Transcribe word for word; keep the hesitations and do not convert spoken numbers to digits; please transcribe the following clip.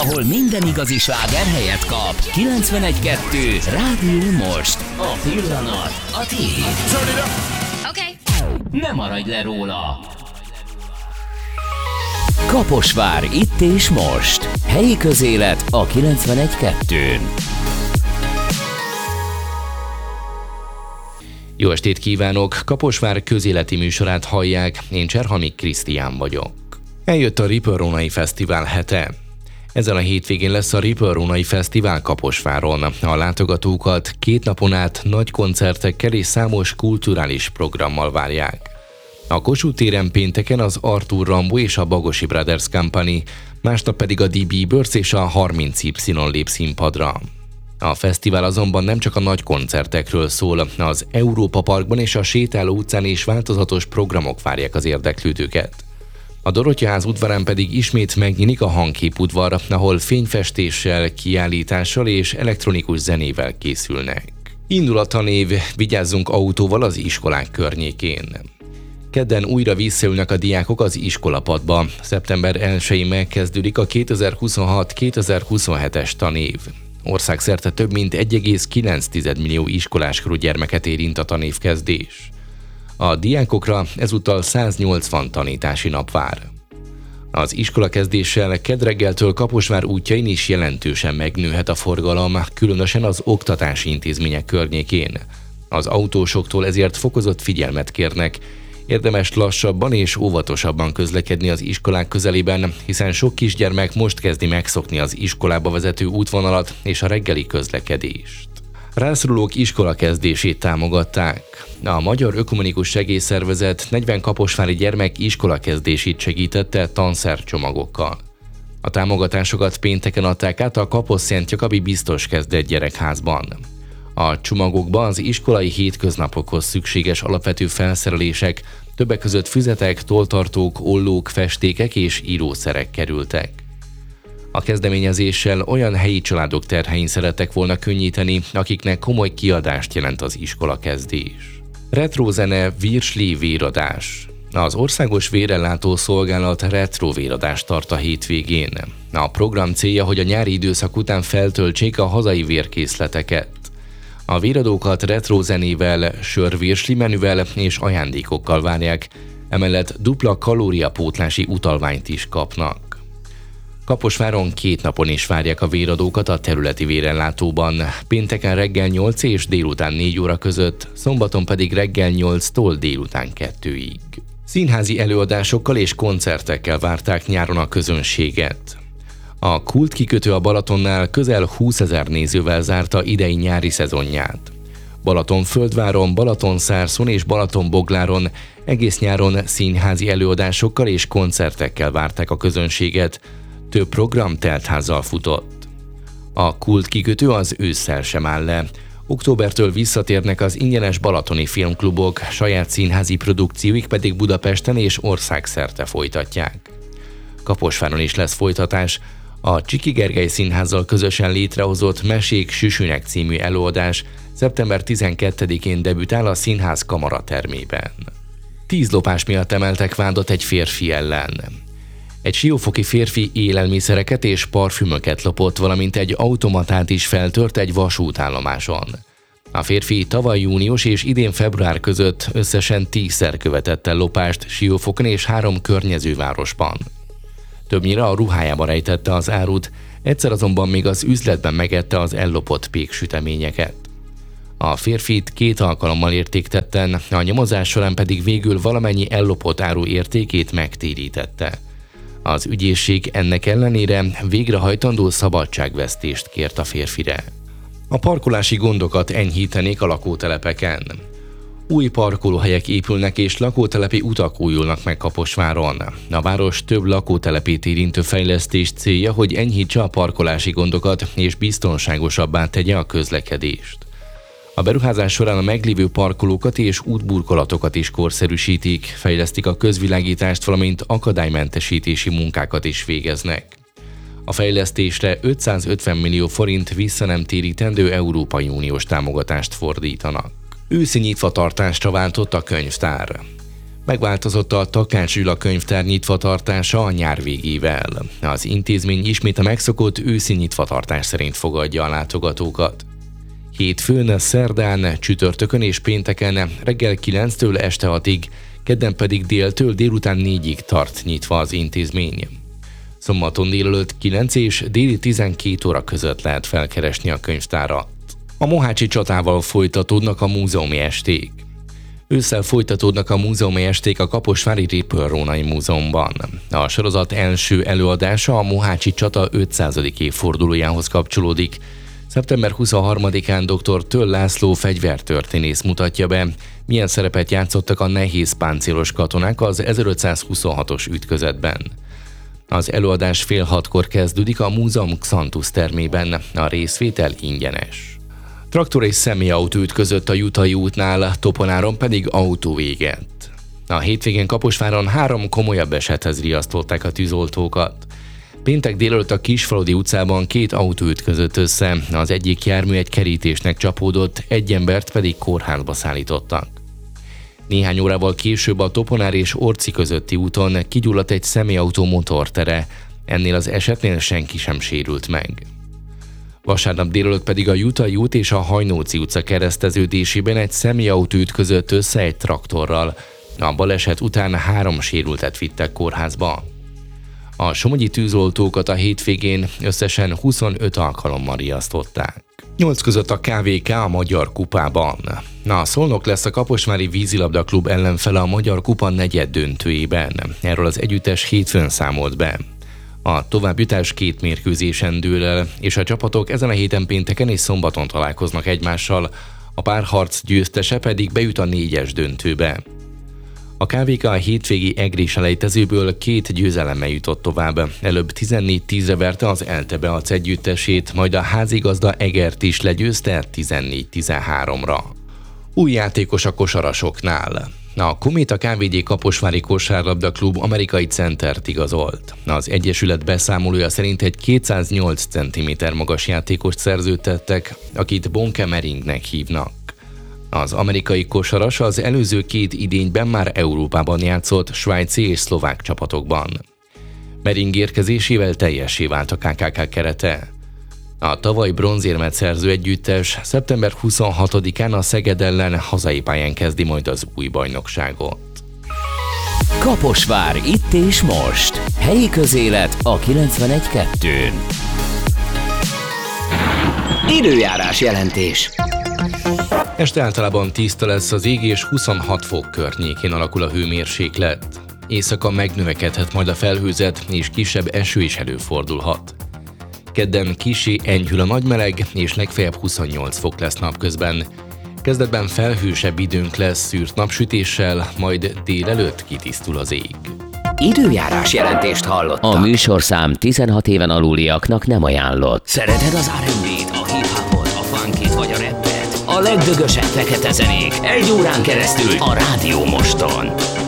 ahol minden igazi sláger helyet kap. kilencvenegy kettő Rádió Most. A pillanat a tiéd. Okay. Ne maradj le róla. Kaposvár itt és most. Helyi közélet a kilencvenegy kettőn. Jó estét kívánok! Kaposvár közéleti műsorát hallják, én Cserhami Krisztián vagyok. Eljött a Ripple-Rónai Fesztivál hete. Ezen a hétvégén lesz a Ripple-Rónai Fesztivál Kaposváron. A látogatókat két napon át nagy koncertekkel és számos kulturális programmal várják. A Kossuth téren pénteken az Arthur Rimbaud és a Bagosi Brothers Company, másnap pedig a dé bé Birds és a harminc Y lép színpadra. A fesztivál azonban nem csak a nagy koncertekről szól, az Európa Parkban és a Sétáló utcán is változatos programok várják az érdeklődőket. A Dorottyaház udvarán pedig ismét megnyílik a hangképudvar, ahol fényfestéssel, kiállítással és elektronikus zenével készülnek. Indul a tanév, vigyázzunk autóval az iskolák környékén. Kedden újra visszaülnek a diákok az iskolapadba. szeptember elsején megkezdődik a kétezer-huszonhat kétezer-huszonhetes tanév. Országszerte több mint egy egész kilenc millió iskoláskorú gyermeket érint a tanévkezdés. A diákokra ezúttal száznyolcvan tanítási nap vár. Az iskolakezdéssel kedd reggeltől Kaposvár útjain is jelentősen megnőhet a forgalom, különösen az oktatási intézmények környékén. Az autósoktól ezért fokozott figyelmet kérnek. Érdemes lassabban és óvatosabban közlekedni az iskolák közelében, hiszen sok kisgyermek most kezdi megszokni az iskolába vezető útvonalat és a reggeli közlekedést. Rászorulók iskolakezdését támogatták. A Magyar Ökumenikus Segélyszervezet negyven kaposvári gyermek iskolakezdését segítette tanszercsomagokkal. A támogatásokat pénteken adták át a Kaposszent Jakabi Biztos Kezdet Gyerekházban. A csomagokba az iskolai hétköznapokhoz szükséges alapvető felszerelések, többek között füzetek, tolltartók, ollók, festékek és írószerek kerültek. A kezdeményezéssel olyan helyi családok terhein szerettek volna könnyíteni, akiknek komoly kiadást jelent az iskolakezdés. Retrózene Virsli véradás. Az Országos Vérellátó Szolgálat retro véradást tart a hétvégén. A program célja, hogy a nyári időszak után feltöltsék a hazai vérkészleteket. A véradókat retro zenével, sörvirsli menüvel és ajándékokkal várják, emellett dupla kalóriapótlási utalványt is kapnak. Kaposváron két napon is várják a véradókat a területi vérellátóban, pénteken reggel nyolc és délután négy óra között, szombaton pedig reggel nyolctól délután kettőig. Színházi előadásokkal és koncertekkel várták nyáron a közönséget. A Kult kikötő a Balatonnál közel húszezer nézővel zárta idei nyári szezonját. Balatonföldváron, Balatonszárszon és Balatonbogláron egész nyáron színházi előadásokkal és koncertekkel várták a közönséget, több program teltházzal futott. A Kult kikötő az ősszel sem áll le. Októbertől visszatérnek az ingyenes balatoni filmklubok, saját színházi produkcióik pedig Budapesten és országszerte folytatják. Kaposváron is lesz folytatás. A Csiki Gergely Színházzal közösen létrehozott Mesék Süsűnek című előadás szeptember tizenkettedikén debütál a színház kamaratermében. Tíz lopás miatt emeltek vádat egy férfi ellen. Egy siófoki férfi élelmiszereket és parfümöket lopott, valamint egy automatát is feltört egy vasútállomáson. A férfi tavaly június és idén február között összesen tízszer követett el lopást Siófokon és három környező városban. Többnyire a ruhájába rejtette az árut, egyszer azonban még az üzletben megette az ellopott péksüteményeket. A férfit két alkalommal értéktetten, a nyomozás során pedig végül valamennyi ellopott áru értékét megtérítette. Az ügyészség ennek ellenére végrehajtandó szabadságvesztést kért a férfire. A parkolási gondokat enyhítenék a lakótelepeken. Új parkolóhelyek épülnek és lakótelepi utak újulnak meg Kaposváron. A város több lakótelepét érintő fejlesztés célja, hogy enyhítse a parkolási gondokat és biztonságosabbá tegye a közlekedést. A beruházás során a meglévő parkolókat és útburkolatokat is korszerűsítik, fejlesztik a közvilágítást, valamint akadálymentesítési munkákat is végeznek. A fejlesztésre ötszázötven millió forint visszanemtérítendő Európai Uniós támogatást fordítanak. Őszi nyitvatartásra váltott a könyvtár. Megváltozott a Takács Gyula könyvtár nyitvatartása a nyár végével. Az intézmény ismét a megszokott őszi nyitvatartás szerint fogadja a látogatókat. Hétfőn, szerdán, csütörtökön és pénteken reggel kilenctől este hatig, kedden pedig déltől délután négyig tart nyitva az intézmény. Szombaton délelőtt kilenc és déli tizenkét óra között lehet felkeresni a könyvtárat. A mohácsi csatával folytatódnak a múzeumi esték. Ősszel folytatódnak a múzeumi esték a kaposvári Ripper-Rónai Múzeumban. A sorozat első előadása a mohácsi csata ötszázadik évfordulójához kapcsolódik. szeptember huszonharmadikán dr. Töll László fegyvertörténész mutatja be, milyen szerepet játszottak a nehéz páncélos katonák az ezerötszázhuszonhatos ütközetben. Az előadás fél hatkor kezdődik a múzeum Xantus termében, a részvétel ingyenes. Traktor és személyautó ütközött a Jutai útnál, Toponáron pedig autó végett. A hétvégén Kaposváron három komolyabb esethez riasztották a tűzoltókat. Péntek délelőtt a Kisfaludy utcában két autó ütközött össze, az egyik jármű egy kerítésnek csapódott, egy embert pedig kórházba szállítottak. Néhány órával később a Toponár és Orci közötti úton kigyulladt egy személyautó motortere, ennél az esetnél senki sem sérült meg. Vasárnap délelőtt pedig a Jutai út és a Hajnóci utca kereszteződésében egy személyautó ütközött össze egy traktorral. A baleset után három sérültet vittek kórházba. A somogyi tűzoltókat a hétvégén összesen huszonöt alkalommal riasztották. Nyolc között a ká vé ká a Magyar Kupában. Na, Szolnok lesz a Kaposvári Vízilabda Klub ellenfele a Magyar Kupa negyed döntőjében. Erről az együttes hétfőn számolt be. A továbbjutás két mérkőzésen dől el, és a csapatok ezen a héten pénteken és szombaton találkoznak egymással, a párharc győztese pedig bejut a négyes döntőbe. A ká vé ká a hétvégi egri selejtezőből két győzelemmel jutott tovább. Előbb tizennégy tízre verte az Eltebeac együttesét, majd a házigazda Egert is legyőzte tizennégy tizenháromra. Új játékos a kosarasoknál. A Kométa ká vé gé Kaposvári Kosárlabda Klub amerikai centert igazolt. Az egyesület beszámolója szerint egy kétszáznyolc centiméter magas játékost szerződtettek, akit Bonke Meringnek hívnak. Az amerikai kosaras az előző két idényben már Európában játszott svájci és szlovák csapatokban. Mering érkezésével teljessé vált a ká ká ká kerete. A tavaly bronzérmet szerző együttes szeptember huszonhatodikán a Szeged ellen hazai pályán kezdi majd az új bajnokságot. Kaposvár, itt és most. Helyi közélet a kilencvenegy kettőn. Időjárás jelentés. Este általában tiszta lesz az ég, és huszonhat fok környékén alakul a hőmérséklet. Éjszaka megnövekedhet majd a felhőzet, és kisebb eső is előfordulhat. Kedden kissé enyhül a nagymeleg, és legfeljebb huszonnyolc fok lesz napközben. Kezdetben felhősebb időnk lesz szűrt napsütéssel, majd délelőtt kitisztul az ég. Időjárás jelentést hallottak. A műsorszám tizenhat éven aluliaknak nem ajánlott. Szereted az er end bét, a hip-hopot, a funkit vagy a rappet? A legdögösebb fekete zenék egy órán keresztül a Rádió Moston.